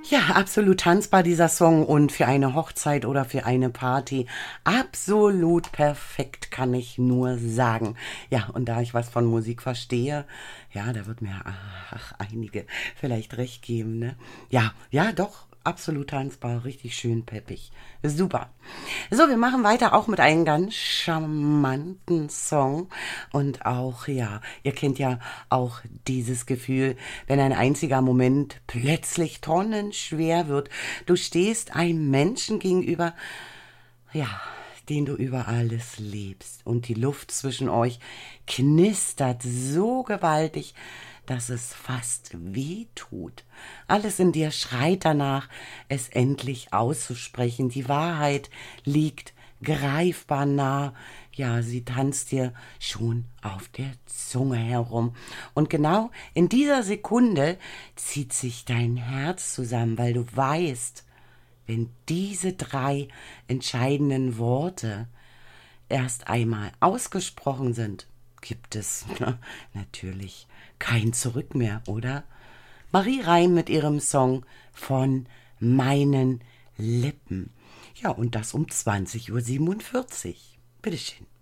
Ja, absolut tanzbar dieser Song und für eine Hochzeit oder für eine Party absolut perfekt, kann ich nur sagen. Ja, und da ich was von Musik verstehe, ja, da wird mir einige vielleicht recht geben, ne? Ja, ja, doch. Absolut tanzbar, richtig schön peppig. Super. So, wir machen weiter auch mit einem ganz charmanten Song. Und auch, ja, ihr kennt ja auch dieses Gefühl, wenn ein einziger Moment plötzlich tonnenschwer wird. Du stehst einem Menschen gegenüber, ja, den du über alles liebst. Und die Luft zwischen euch knistert so gewaltig, dass es fast weh tut. Alles in dir schreit danach, es endlich auszusprechen. Die Wahrheit liegt greifbar nah. Ja, sie tanzt dir schon auf der Zunge herum. Und genau in dieser Sekunde zieht sich dein Herz zusammen, weil du weißt, wenn diese drei entscheidenden Worte erst einmal ausgesprochen sind, gibt es natürlich kein Zurück mehr, oder? Marie Reim mit ihrem Song von meinen Lippen. Ja, und das um 20:47 Uhr. Bitteschön.